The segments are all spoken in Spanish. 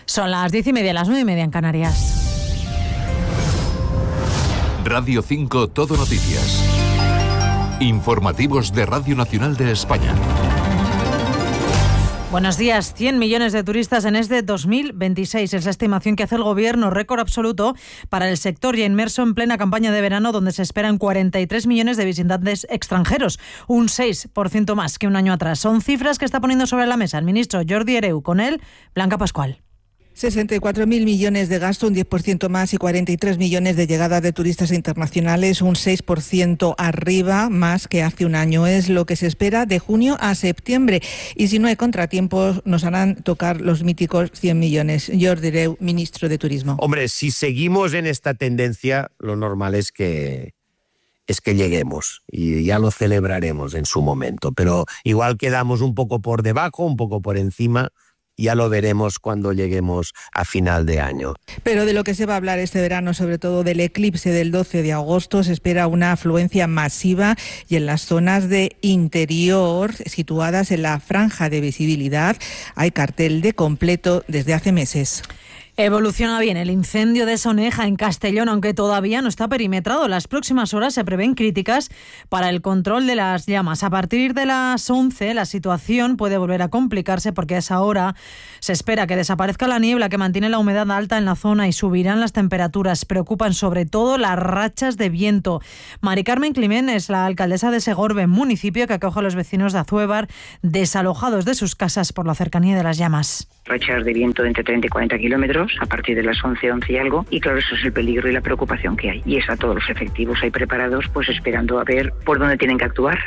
Son las 10:30, las 9:30 en Canarias. Radio 5 Todo Noticias. Informativos de Radio Nacional de España. Buenos días. 100 millones de turistas en este 2026. Es la estimación que hace el Gobierno, récord absoluto para el sector ya inmerso en plena campaña de verano, donde se esperan 43 millones de visitantes extranjeros, un 6% más que un año atrás. Son cifras que está poniendo sobre la mesa el ministro Jordi Hereu. Con él, Blanca Pascual. 64.000 millones de gasto, un 10% más, y 43 millones de llegadas de turistas internacionales, un 6% arriba más que hace un año. Es lo que se espera de junio a septiembre. Y si no hay contratiempos, nos harán tocar los míticos 100 millones. Jordi Hereu, ministro de Turismo. Hombre, si seguimos en esta tendencia, lo normal es que lleguemos y ya lo celebraremos en su momento. Pero igual quedamos un poco por debajo, un poco por encima. Ya lo veremos cuando lleguemos a final de año. Pero de lo que se va a hablar este verano, sobre todo del eclipse del 12 de agosto, se espera una afluencia masiva, y en las zonas de interior, situadas en la franja de visibilidad, hay cartel de completo desde hace meses. Evoluciona bien el incendio de Soneja en Castellón, aunque todavía no está perimetrado. Las próximas horas se prevén críticas para el control de las llamas. A partir de las 11 la situación puede volver a complicarse, porque a esa hora se espera que desaparezca la niebla que mantiene la humedad alta en la zona y subirán las temperaturas. Preocupan sobre todo las rachas de viento. Mari Carmen Climent es la alcaldesa de Segorbe, municipio que acoge a los vecinos de Azuévar desalojados de sus casas por la cercanía de las llamas. Rachas de viento de entre 30 y 40 kilómetros a partir de las 11 y algo, y claro, eso es el peligro y la preocupación que hay. Y está todos los efectivos ahí preparados, pues esperando a ver por dónde tienen que actuar.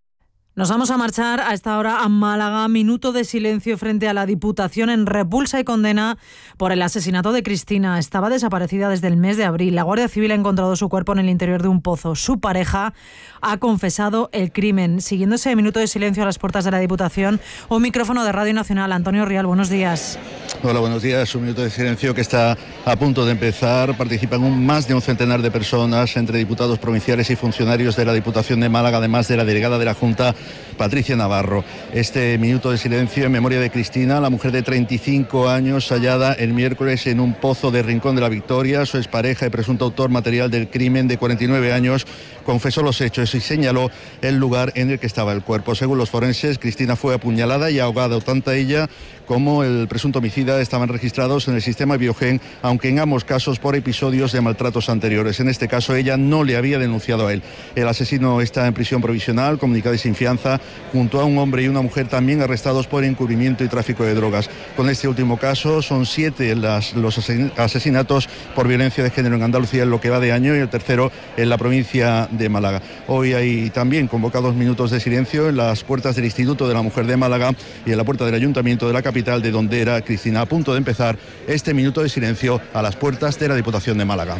Nos vamos a marchar a esta hora a Málaga. Minuto de silencio frente a la Diputación en repulsa y condena por el asesinato de Cristina. Estaba desaparecida desde el mes de abril. La Guardia Civil ha encontrado su cuerpo en el interior de un pozo. Su pareja ha confesado el crimen. Siguiendo ese minuto de silencio a las puertas de la Diputación, un micrófono de Radio Nacional. Antonio Rial, buenos días. Hola, buenos días. Un minuto de silencio que está a punto de empezar. Participan más de un centenar de personas, entre diputados provinciales y funcionarios de la Diputación de Málaga, además de la delegada de la Junta, Patricia Navarro. Este minuto de silencio en memoria de Cristina, la mujer de 35 años hallada el miércoles en un pozo de Rincón de la Victoria. Su expareja y presunto autor material del crimen, de 49 años, confesó los hechos y señaló el lugar en el que estaba el cuerpo. Según los forenses, Cristina fue apuñalada y ahogada. Tanto ella como el presunto homicida estaban registrados en el sistema Biogen, aunque en ambos casos por episodios de maltratos anteriores. En este caso, ella no le había denunciado a él. El asesino está en prisión provisional, comunicada y sin fianza, junto a un hombre y una mujer también arrestados por encubrimiento y tráfico de drogas. Con este último caso, son 7 los asesinatos por violencia de género en Andalucía en lo que va de año, y el tercero en la provincia de Málaga. Hoy hay también convocados minutos de silencio en las puertas del Instituto de la Mujer de Málaga y en la puerta del Ayuntamiento de la capital, de donde era Cristina. A punto de empezar este minuto de silencio a las puertas de la Diputación de Málaga.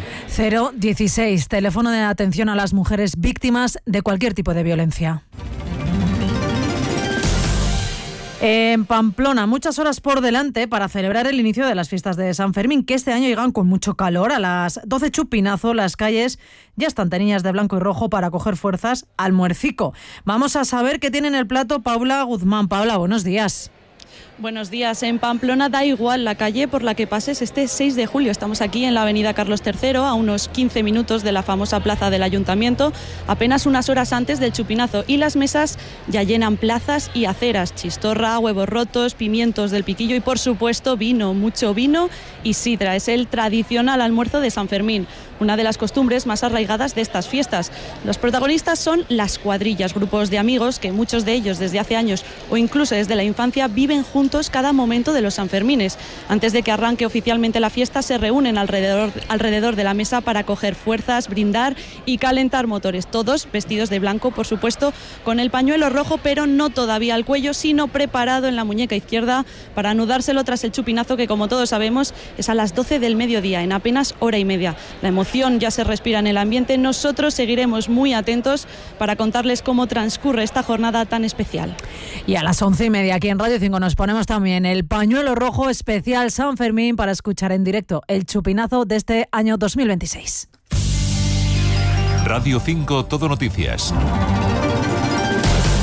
016, teléfono de atención a las mujeres víctimas de cualquier tipo de violencia. En Pamplona, muchas horas por delante para celebrar el inicio de las fiestas de San Fermín, que este año llegan con mucho calor. A las 12 chupinazo, las calles ya están teñidas de blanco y rojo para coger fuerzas al muercico. Vamos a saber qué tiene en el plato Paula Guzmán. Paula, buenos días. Buenos días. En Pamplona da igual la calle por la que pases este 6 de julio. Estamos aquí en la avenida Carlos III, a unos 15 minutos de la famosa plaza del Ayuntamiento, apenas unas horas antes del chupinazo, y las mesas ya llenan plazas y aceras. Chistorra, huevos rotos, pimientos del piquillo y, por supuesto, vino, mucho vino y sidra. Es el tradicional almuerzo de San Fermín, una de las costumbres más arraigadas de estas fiestas. Los protagonistas son las cuadrillas, grupos de amigos que muchos de ellos desde hace años o incluso desde la infancia viven juntos cada momento de los Sanfermines. Antes de que arranque oficialmente la fiesta, se reúnen alrededor de la mesa para coger fuerzas, brindar y calentar motores. Todos vestidos de blanco, por supuesto, con el pañuelo rojo, pero no todavía al cuello, sino preparado en la muñeca izquierda para anudárselo tras el chupinazo, que, como todos sabemos, es a las 12 del mediodía, en apenas hora y media. La emoción ya se respira en el ambiente. Nosotros seguiremos muy atentos para contarles cómo transcurre esta jornada tan especial. Y a las 11:30 aquí en Radio 5 nos ponemos también el pañuelo rojo especial San Fermín para escuchar en directo el chupinazo de este año 2026. Radio 5 Todo Noticias.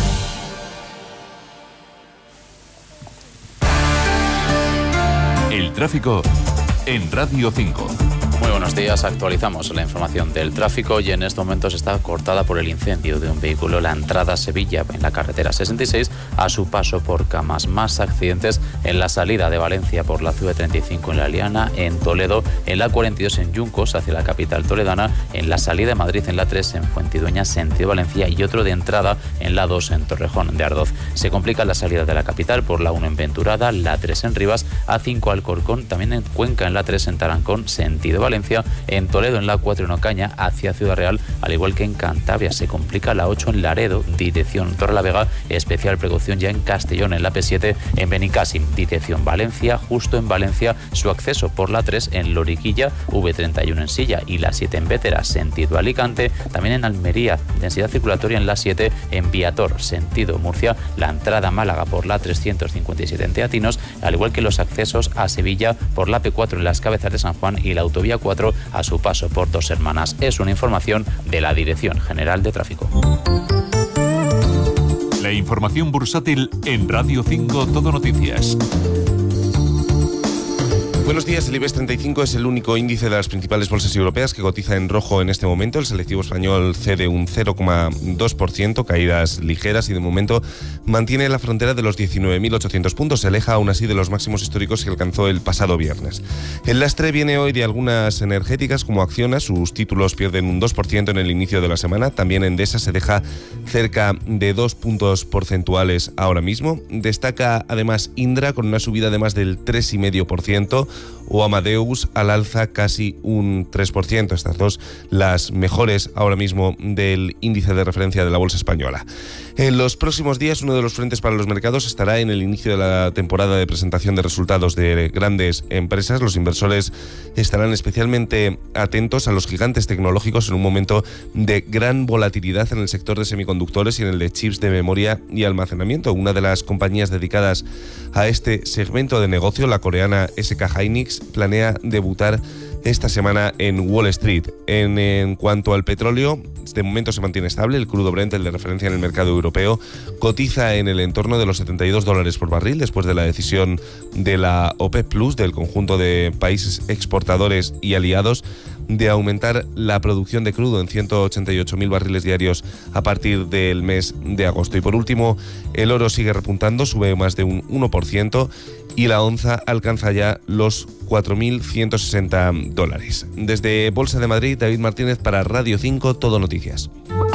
El tráfico en Radio 5. Muy buenos días, actualizamos la información del tráfico y en estos momentos está cortada por el incendio de un vehículo la entrada a Sevilla en la carretera 66 a su paso por Camas. Más accidentes en la salida de Valencia por la CV35 en La Liana, en Toledo, en la 42 en Yuncos hacia la capital toledana, en la salida de Madrid en la 3 en Fuentidueña, sentido Valencia, y otro de entrada en la 2 en Torrejón de Ardoz. Se complica la salida de la capital por la 1 en Venturada, la 3 en Rivas, A5 Alcorcón, también en Cuenca en la 3 en Tarancón, sentido Valencia, en Toledo en la 4 en Ocaña hacia Ciudad Real, al igual que en Cantabria. Se complica la 8 en Laredo, dirección Torrelavega, especial precaución ya en Castellón en la P7, en Benicàssim, dirección Valencia, justo en Valencia su acceso por la 3 en Loriquilla, V31 en Silla y la 7 en Bétera, sentido Alicante, también en Almería, densidad circulatoria en la 7 en Viator, sentido Murcia, la entrada a Málaga por la 357 en Teatinos, al igual que los accesos a Sevilla por la P4 en las Cabezas de San Juan y la autovía 4 a su paso por Dos Hermanas. Es una información de la Dirección General de Tráfico. La información bursátil en Radio 5 Todo Noticias. Buenos días. El IBEX 35 es el único índice de las principales bolsas europeas que cotiza en rojo en este momento. El selectivo español cede un 0,2%, caídas ligeras, y de momento mantiene la frontera de los 19.800 puntos. Se aleja aún así de los máximos históricos que alcanzó el pasado viernes. El lastre viene hoy de algunas energéticas como Acciona. Sus títulos pierden un 2% en el inicio de la semana. También Endesa se deja cerca de 2 puntos porcentuales ahora mismo. Destaca además Indra con una subida de más del 3,5%. O Amadeus al alza casi un 3%. Estas dos las mejores ahora mismo del índice de referencia de la bolsa española. En los próximos días, uno de los frentes para los mercados estará en el inicio de la temporada de presentación de resultados de grandes empresas. Los inversores estarán especialmente atentos a los gigantes tecnológicos en un momento de gran volatilidad en el sector de semiconductores y en el de chips de memoria y almacenamiento. Una de las compañías dedicadas a este segmento de negocio, la coreana SK Hynix, planea debutar esta semana en Wall Street. En cuanto al petróleo, de momento se mantiene estable. El crudo Brent, el de referencia en el mercado europeo, cotiza en el entorno de los $72 por barril después de la decisión de la OPEP Plus, del conjunto de países exportadores y aliados, de aumentar la producción de crudo en 188.000 barriles diarios a partir del mes de agosto. Y por último, el oro sigue repuntando, sube más de un 1%, y la onza alcanza ya los $4.160. Desde Bolsa de Madrid, David Martínez para Radio 5 Todo Noticias.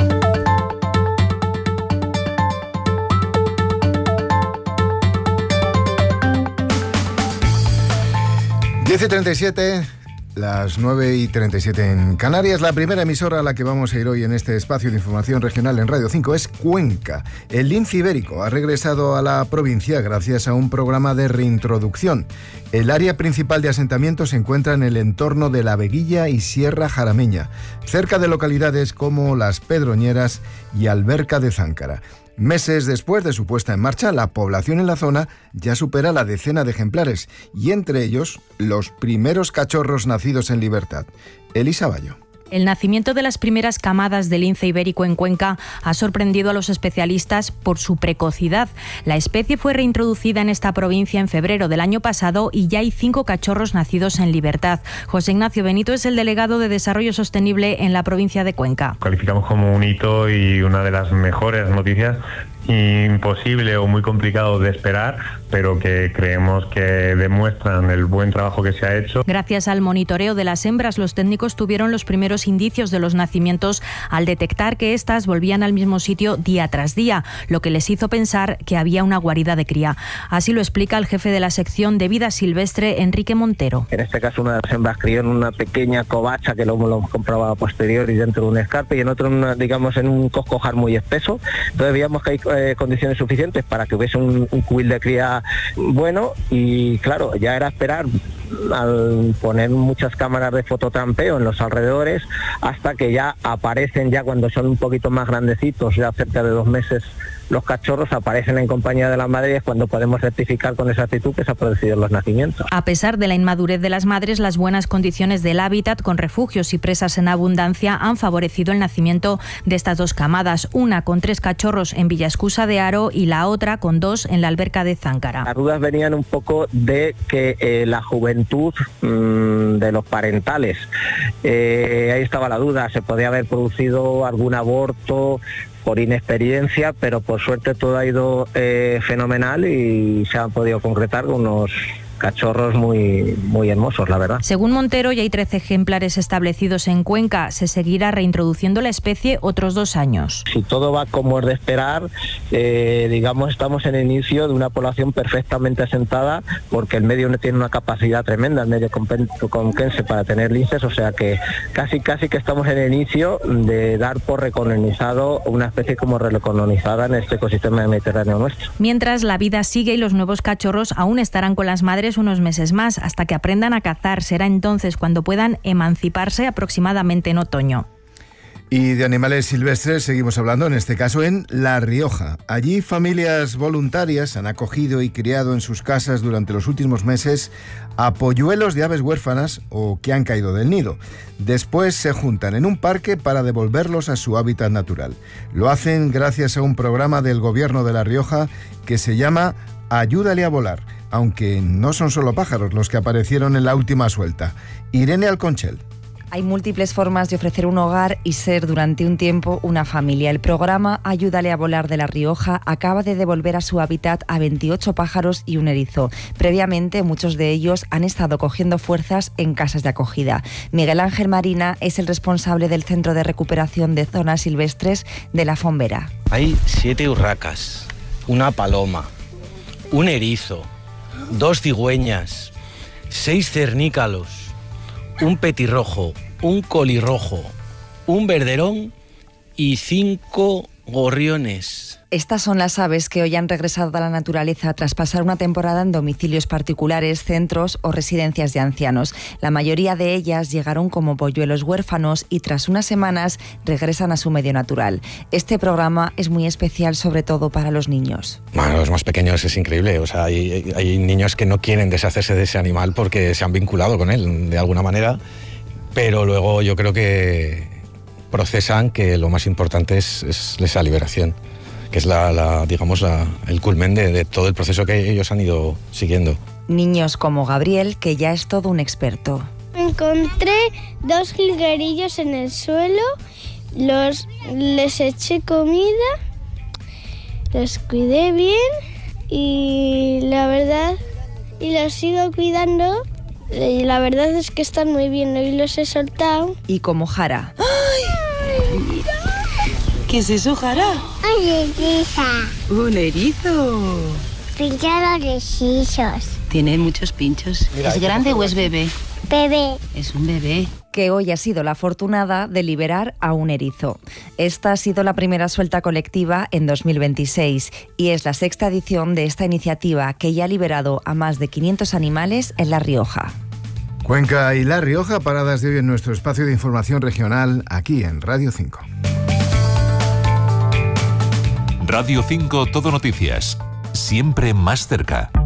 Diez y 37, las 9:37 en Canarias. La primera emisora a la que vamos a ir hoy en este espacio de información regional en Radio 5 es Cuenca. El lince ibérico ha regresado a la provincia gracias a un programa de reintroducción. El área principal de asentamiento se encuentra en el entorno de La Veguilla y Sierra Jarameña, cerca de localidades como Las Pedroñeras y Alberca de Záncara. Meses después de su puesta en marcha, la población en la zona ya supera la decena de ejemplares, y entre ellos los primeros cachorros nacidos en libertad. Elisa Bayo. El nacimiento de las primeras camadas de lince ibérico en Cuenca ha sorprendido a los especialistas por su precocidad. La especie fue reintroducida en esta provincia en febrero del año pasado y ya hay 5 cachorros nacidos en libertad. José Ignacio Benito es el delegado de Desarrollo Sostenible en la provincia de Cuenca. Calificamos como un hito y una de las mejores noticias, imposible o muy complicado de esperar, pero que creemos que demuestran el buen trabajo que se ha hecho. Gracias al monitoreo de las hembras, los técnicos tuvieron los primeros indicios de los nacimientos al detectar que éstas volvían al mismo sitio día tras día, lo que les hizo pensar que había una guarida de cría. Así lo explica el jefe de la sección de vida silvestre, Enrique Montero. En este caso, una de las hembras crió en una pequeña covacha que lo hemos comprobado a posteriori dentro de un escarpe, y en otro, en un coscojar muy espeso. Entonces veíamos que hay condiciones suficientes para que hubiese un cubil de cría bueno, y claro, ya era esperar, al poner muchas cámaras de fototrampeo en los alrededores, hasta que ya aparecen, ya cuando son un poquito más grandecitos, ya cerca de 2 meses los cachorros aparecen en compañía de la madre y es cuando podemos certificar con exactitud que se han producido los nacimientos. A pesar de la inmadurez de las madres, las buenas condiciones del hábitat con refugios y presas en abundancia han favorecido el nacimiento de estas dos camadas, una con 3 cachorros en Villascusa de Haro y la otra con 2 en la alberca de Záncara. Las dudas venían un poco de que la juventud de los parentales, ahí estaba la duda, se podía haber producido algún aborto por inexperiencia, pero por suerte todo ha ido fenomenal y se han podido concretar unos cachorros muy, muy hermosos, la verdad. Según Montero, ya hay 13 ejemplares establecidos en Cuenca. Se seguirá reintroduciendo la especie otros 2 años. Si todo va como es de esperar, digamos, estamos en el inicio de una población perfectamente asentada, porque el medio tiene una capacidad tremenda, el medio conquense, para tener linces, o sea que casi que estamos en el inicio de dar por recolonizado una especie como recolonizada en este ecosistema mediterráneo nuestro. Mientras, la vida sigue y los nuevos cachorros aún estarán con las madres unos meses más, hasta que aprendan a cazar. Será entonces cuando puedan emanciparse, aproximadamente en otoño. Y de animales silvestres seguimos hablando, en este caso en La Rioja. Allí familias voluntarias han acogido y criado en sus casas durante los últimos meses a polluelos de aves huérfanas o que han caído del nido. Después se juntan en un parque para devolverlos a su hábitat natural. Lo hacen gracias a un programa del Gobierno de La Rioja que se llama Ayúdale a volar, aunque no son solo pájaros los que aparecieron en la última suelta. Irene Alconchel. Hay múltiples formas de ofrecer un hogar y ser durante un tiempo una familia. El programa Ayúdale a volar de La Rioja acaba de devolver a su hábitat a 28 pájaros y un erizo. Previamente, muchos de ellos han estado cogiendo fuerzas en casas de acogida. Miguel Ángel Marina es el responsable del Centro de Recuperación de Zonas Silvestres de La Fombera. Hay 7 urracas, una paloma, un erizo, 2 cigüeñas, 6 cernícalos, un petirrojo, un colirrojo, un verderón y 5 gorriones. Estas son las aves que hoy han regresado a la naturaleza tras pasar una temporada en domicilios particulares, centros o residencias de ancianos. La mayoría de ellas llegaron como polluelos huérfanos y tras unas semanas regresan a su medio natural. Este programa es muy especial, sobre todo para los niños. Bueno, los más pequeños es increíble. O sea, hay niños que no quieren deshacerse de ese animal porque se han vinculado con él de alguna manera, pero luego yo creo que procesan que lo más importante es esa liberación, que es el culmen de todo el proceso que ellos han ido siguiendo. Niños como Gabriel, que ya es todo un experto. Encontré 2 jilguerillos en el suelo, les eché comida, los cuidé bien y la verdad, y los sigo cuidando. Y la verdad es que están muy bien, hoy los he soltado. Y como Jara. ¡Ay! ¡Mira! ¿Qué es eso, Jara? Un erizo. Un erizo. Pincha los erizos. Tiene muchos pinchos. Mira, ¿es grande o es bebé? Bebé. Es un bebé. Que hoy ha sido la afortunada de liberar a un erizo. Esta ha sido la primera suelta colectiva en 2026 y es la 6ª edición de esta iniciativa que ya ha liberado a más de 500 animales en La Rioja. Cuenca y La Rioja, paradas de hoy en nuestro espacio de información regional aquí en Radio 5. Radio 5 Todo Noticias, siempre más cerca.